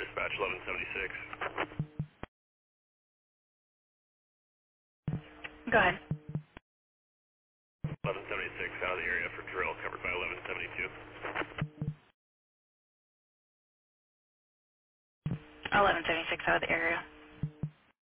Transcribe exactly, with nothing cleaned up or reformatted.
dispatch eleven seventy-six. Go ahead. eleven seventy-six out of the area for drill covered by eleven seventy-two. eleven seventy-six out of the area.